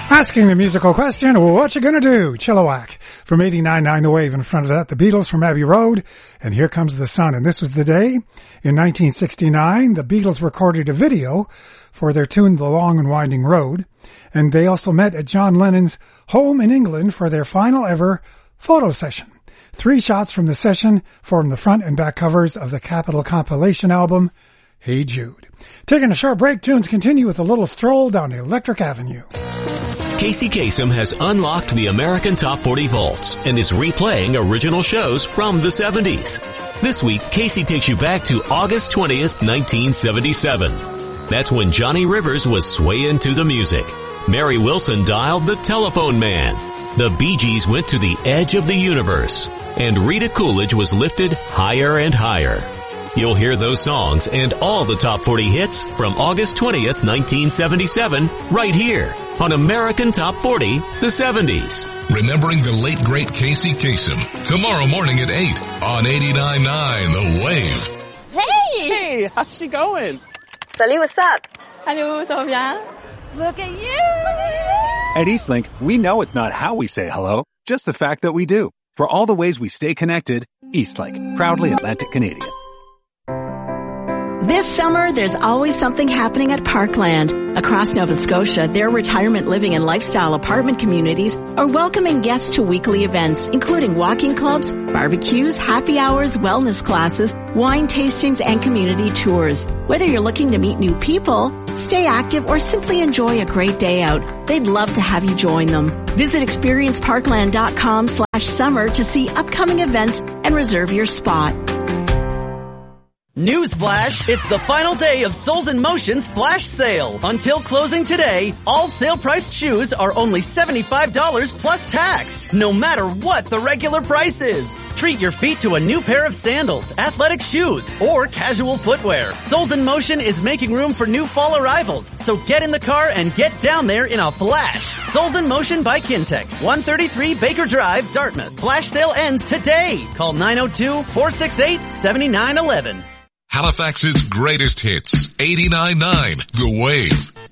Asking the musical question, what you gonna do? Chilliwack from 89.9 The Wave. In front of that, the Beatles from Abbey Road, and Here Comes the Sun. And this was the day in 1969 the Beatles recorded a video for their tune The Long and Winding Road, and they also met at John Lennon's home in England for their final ever photo session. 3 shots from the session form the front and back covers of the Capitol compilation album, Hey Jude. Taking a short break, tunes continue with a little stroll down Electric Avenue. Casey Kasem has unlocked the American Top 40 vaults and is replaying original shows from the 70s. This week, Casey takes you back to August 20th, 1977. That's when Johnny Rivers was swaying to the music. Mary Wilson dialed the Telephone Man. The Bee Gees went to the edge of the universe. And Rita Coolidge was lifted higher and higher. You'll hear those songs and all the top 40 hits from August 20th, 1977, right here on American Top 40, the 70s. Remembering the late, great Casey Kasem. Tomorrow morning at 8 on 89.9 The Wave. Hey, how's she going? Salut, what's up? Hello, ça va bien? Look at you! At Eastlink, we know it's not how we say hello, just the fact that we do. For all the ways we stay connected, Eastlink, proudly Atlantic Canadian. This summer, there's always something happening at Parkland. Across Nova Scotia, their retirement living and lifestyle apartment communities are welcoming guests to weekly events, including walking clubs, barbecues, happy hours, wellness classes, wine tastings, and community tours. Whether you're looking to meet new people, stay active, or simply enjoy a great day out, they'd love to have you join them. Visit experienceparkland.com/summer to see upcoming events and reserve your spot. Newsflash, it's the final day of Souls in Motion's flash sale. Until closing today, all sale-priced shoes are only $75 plus tax, no matter what the regular price is. Treat your feet to a new pair of sandals, athletic shoes, or casual footwear. Souls in Motion is making room for new fall arrivals, so get in the car and get down there in a flash. Souls in Motion by Kintec, 133 Baker Drive, Dartmouth. Flash sale ends today. Call 902-468-7911. Halifax's greatest hits, 89.9 The Wave.